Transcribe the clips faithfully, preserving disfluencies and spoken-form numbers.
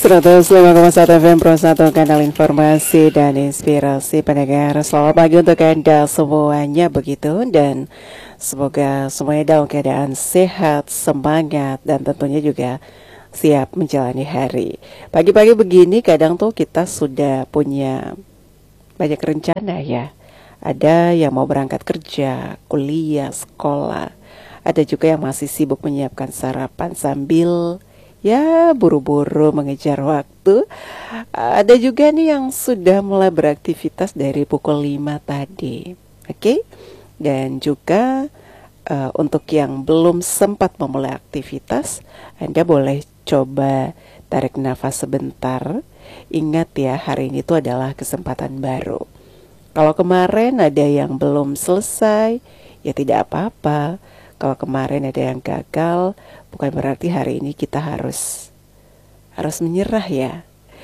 seratus lima koma satu F M Pro satu, kanal informasi dan inspirasi pendengar. Selamat pagi untuk Anda semuanya begitu, dan semoga semuanya dalam keadaan sehat, semangat, dan tentunya juga siap menjalani hari. Pagi-pagi begini kadang tuh kita sudah punya banyak rencana ya. Ada yang mau berangkat kerja, kuliah, sekolah. Ada juga yang masih sibuk menyiapkan sarapan sambil ya buru-buru mengejar waktu. Ada juga nih yang sudah mulai beraktivitas dari pukul lima tadi. Oke? Okay? Dan juga uh, untuk yang belum sempat memulai aktivitas, Anda boleh coba tarik nafas sebentar. Ingat ya, hari ini itu adalah kesempatan baru. Kalau kemarin ada yang belum selesai, ya tidak apa-apa. Kalau kemarin ada yang gagal, bukan berarti hari ini kita harus harus menyerah ya.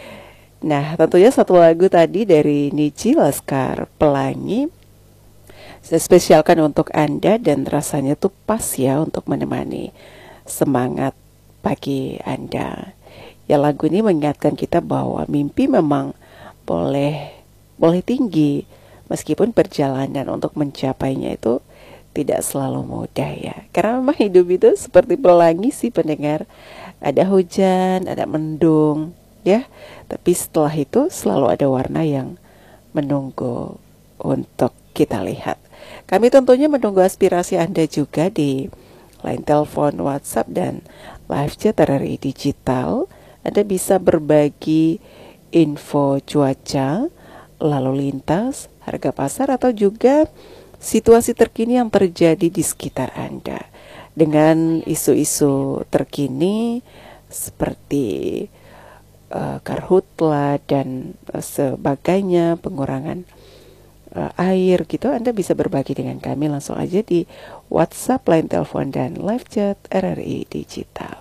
Nah, tentunya satu lagu tadi dari Niji Laskar Pelangi saya spesialkan untuk Anda, dan rasanya tuh pas ya untuk menemani semangat pagi Anda. Ya, lagu ini mengingatkan kita bahwa mimpi memang boleh boleh tinggi, meskipun perjalanan untuk mencapainya itu tidak selalu mudah ya. Karena memang hidup itu seperti pelangi sih pendengar. Ada hujan, ada mendung ya. Tapi setelah itu selalu ada warna yang menunggu untuk kita lihat. Kami tentunya menunggu aspirasi Anda juga di line telepon, WhatsApp, dan live chat R R I Digital. Anda bisa berbagi info cuaca, lalu lintas, harga pasar, atau juga situasi terkini yang terjadi di sekitar Anda. Dengan isu-isu terkini seperti uh, karhutla dan uh, sebagainya, pengurangan uh, air gitu, Anda bisa berbagi dengan kami langsung aja di WhatsApp, line telepon, dan live chat R R I Digital.